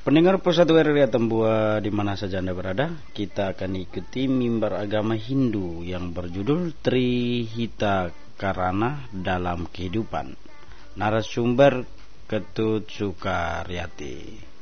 Pendengar Pusat WRRI Atambua di mana saja Anda berada, kita akan ikuti mimbar agama Hindu yang berjudul Trihita Karana dalam Kehidupan. Narasumber Ketut Sukaryati.